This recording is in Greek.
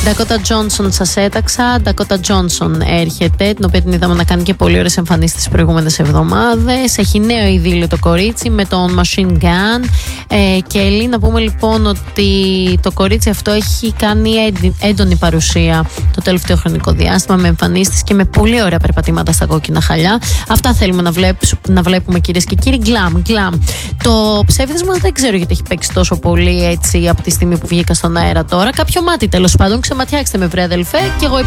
Dakota Johnson σας έταξα. Dakota Johnson έρχεται, την οποία την είδαμε να κάνει και πολύ ωραίες εμφανίσεις τις προηγούμενες εβδομάδες. Έχει νέο ειδήλιο το κορίτσι με τον Machine Gun. Και Ελή, να πούμε λοιπόν ότι το κορίτσι αυτό έχει κάνει έντονη παρουσία το τελευταίο χρονικό διάστημα, με εμφανίσεις και με πολύ ωραία περπατήματα στα κόκκινα χαλιά. Αυτά θέλουμε να βλέπουμε, κυρίες και κύριοι. Glam. Το ψεύδισμα δεν ξέρω γιατί έχει παίξει τόσο πολύ έτσι από τη στιγμή που βγήκα στον αέρα τώρα. Κάποιο μάτι τέλος πάντων, ξεματιάξτε με βρε αδελφέ, και εγώ